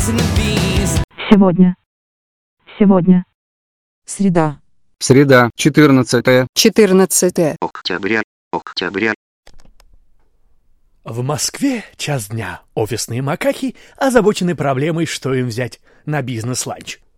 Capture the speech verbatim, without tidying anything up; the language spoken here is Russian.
Сегодня. Сегодня. Среда. Среда, четырнадцатое. четырнадцатое октября. Октября. В Москве час дня. Офисные макаки озабочены проблемой, что им взять на бизнес-ланч.